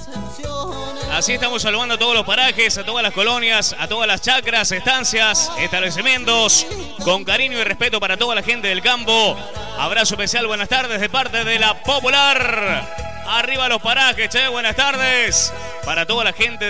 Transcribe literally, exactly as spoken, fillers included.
Así estamos saludando a todos los parajes, a todas las colonias, a todas las chacras, estancias, establecimientos, con cariño y respeto para toda la gente del campo. Abrazo especial, buenas tardes de parte de la Popular. Arriba los parajes, che, buenas tardes para toda la gente de